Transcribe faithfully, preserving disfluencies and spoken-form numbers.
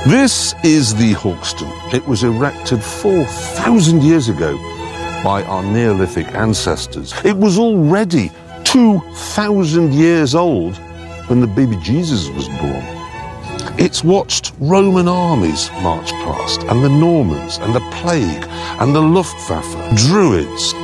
This is the Hawkston. It was erected four thousand years ago by our Neolithic ancestors. It was already two thousand years old when the baby Jesus was born. It's watched Roman armies march past, and the Normans, and the plague, and the Luftwaffe, Druids,